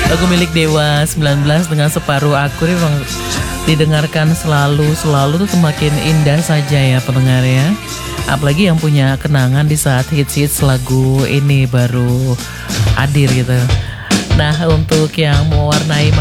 Lagu milik Dewa 19 dengan Separuh Aku ini memang didengarkan selalu tuh semakin indah saja ya pendengar ya. Apalagi yang punya kenangan di saat hits-hits lagu ini baru hadir gitu. Nah untuk yang mewarnai